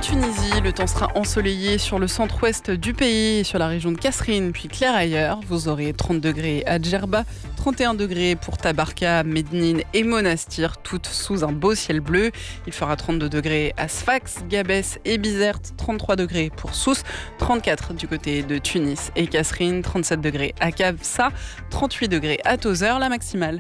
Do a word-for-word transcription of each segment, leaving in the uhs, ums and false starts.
Tunisie, le temps sera ensoleillé sur le centre-ouest du pays et sur la région de Kasserine, puis clair ailleurs. Vous aurez trente degrés à Djerba, trente et un degrés pour Tabarka, Mednine et Monastir, toutes sous un beau ciel bleu. Il fera trente-deux degrés à Sfax, Gabès et Bizerte, trente-trois degrés pour Sousse, trente-quatre du côté de Tunis et Kasserine, trente-sept degrés à Kafsa, trente-huit degrés à Tozeur, la maximale.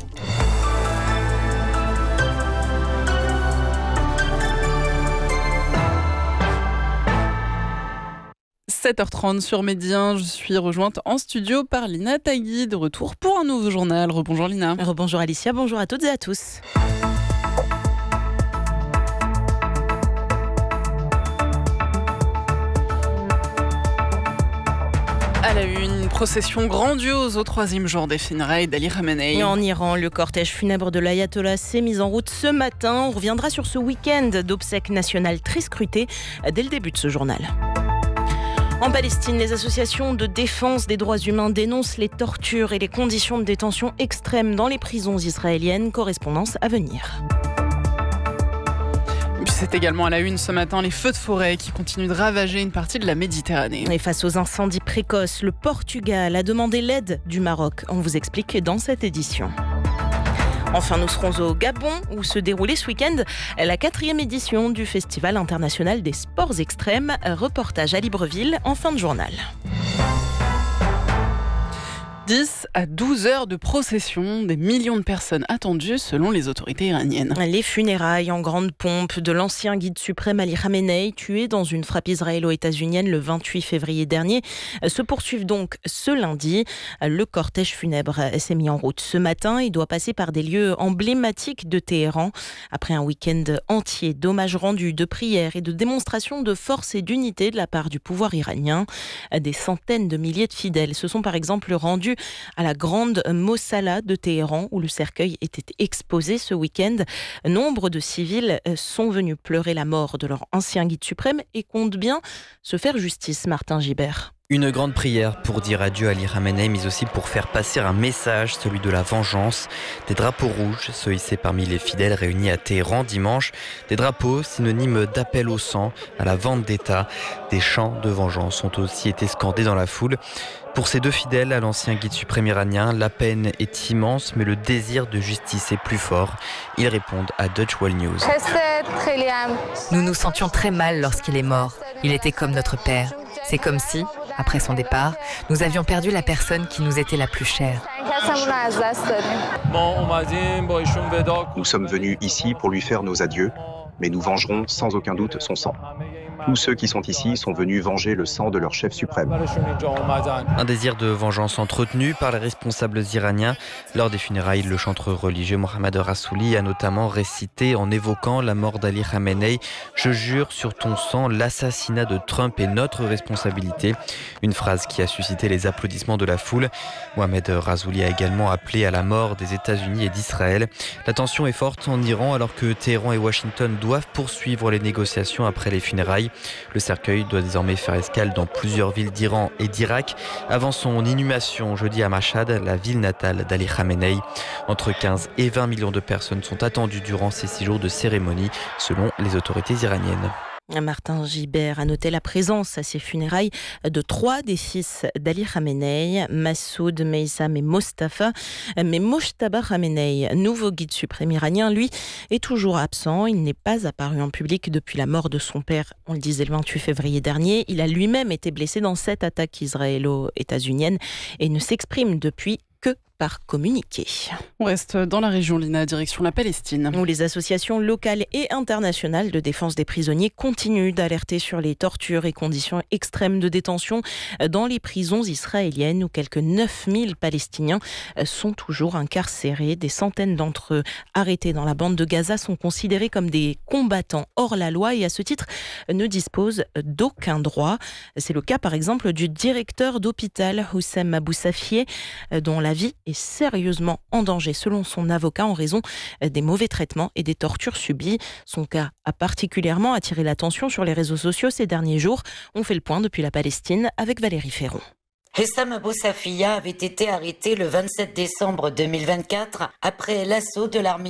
sept heures trente sur Médien, je suis rejointe en studio par Lina Tagui, de retour pour un nouveau journal. Rebonjour Lina. Rebonjour Alicia, bonjour à toutes et à tous. À la une, une procession grandiose au troisième jour des funérailles d'Ali Khamenei. En Iran, le cortège funèbre de l'ayatollah s'est mis en route ce matin. On reviendra sur ce week-end d'obsèques nationales très scruté dès le début de ce journal. En Palestine, les associations de défense des droits humains dénoncent les tortures et les conditions de détention extrêmes dans les prisons israéliennes. Correspondance à venir. C'est également à la une ce matin les feux de forêt qui continuent de ravager une partie de la Méditerranée. Et face aux incendies précoces, le Portugal a demandé l'aide du Maroc. On vous explique dans cette édition. Enfin, nous serons au Gabon où se déroulait ce week-end la quatrième édition du Festival international des sports extrêmes. Reportage à Libreville en fin de journal. dix à douze heures de procession, des millions de personnes attendues selon les autorités iraniennes. Les funérailles en grande pompe de l'ancien guide suprême Ali Khamenei, tué dans une frappe israélo-états-unienne le vingt-huit février dernier, se poursuivent donc ce lundi. Le cortège funèbre s'est mis en route ce matin. Il doit passer par des lieux emblématiques de Téhéran. Après un week-end entier d'hommages rendus, de prières et de démonstrations de force et d'unité de la part du pouvoir iranien, des centaines de milliers de fidèles se sont par exemple rendus à la grande Mossala de Téhéran où le cercueil était exposé ce week-end. Nombre de civils sont venus pleurer la mort de leur ancien guide suprême et comptent bien se faire justice. Martin Gibert. Une grande prière pour dire adieu à Ali Khamenei, mais aussi pour faire passer un message, celui de la vengeance. Des drapeaux rouges se hissaient parmi les fidèles réunis à Téhéran dimanche. Des drapeaux synonymes d'appel au sang, à la vendetta. Des chants de vengeance ont aussi été scandés dans la foule. Pour ces deux fidèles à l'ancien guide suprême iranien, la peine est immense, mais le désir de justice est plus fort. Ils répondent à Deutsche Welle News. Nous nous sentions très mal lorsqu'il est mort. Il était comme notre père. C'est comme si, après son départ, nous avions perdu la personne qui nous était la plus chère. Nous sommes venus ici pour lui faire nos adieux, mais nous vengerons sans aucun doute son sang. Tous ceux qui sont ici sont venus venger le sang de leur chef suprême. Un désir de vengeance entretenu par les responsables iraniens. Lors des funérailles, le chanteur religieux Mohammad Rassouli a notamment récité en évoquant la mort d'Ali Khamenei « Je jure sur ton sang, l'assassinat de Trump est notre responsabilité ». Une phrase qui a suscité les applaudissements de la foule. Mohammad Rassouli a également appelé à la mort des États-Unis et d'Israël. La tension est forte en Iran alors que Téhéran et Washington doivent poursuivre les négociations après les funérailles. Le cercueil doit désormais faire escale dans plusieurs villes d'Iran et d'Irak avant son inhumation jeudi à Mashhad, la ville natale d'Ali Khamenei. Entre quinze et vingt millions de personnes sont attendues durant ces six jours de cérémonie, selon les autorités iraniennes. Martin Gibert a noté la présence à ses funérailles de trois des fils d'Ali Khamenei, Massoud, Meissam et Mostafa. Mais Mojtaba Khamenei, nouveau guide suprême iranien, lui, est toujours absent. Il n'est pas apparu en public depuis la mort de son père, on le disait le vingt-huit février dernier. Il a lui-même été blessé dans cette attaque israélo-états-unienne et ne s'exprime depuis que par communiqué. On reste dans la région, Lina, direction la Palestine. Où les associations locales et internationales de défense des prisonniers continuent d'alerter sur les tortures et conditions extrêmes de détention dans les prisons israéliennes où quelques neuf mille Palestiniens sont toujours incarcérés. Des centaines d'entre eux arrêtés dans la bande de Gaza sont considérés comme des combattants hors la loi et à ce titre ne disposent d'aucun droit. C'est le cas par exemple du directeur d'hôpital Houssam Abou Safieh dont la vie est sérieusement en danger selon son avocat en raison des mauvais traitements et des tortures subies. Son cas a particulièrement attiré l'attention sur les réseaux sociaux ces derniers jours. On fait le point depuis la Palestine avec Valérie Ferron. Houssam Abou Safieh avait été arrêté le vingt-sept décembre deux mille vingt-quatre après l'assaut de l'armée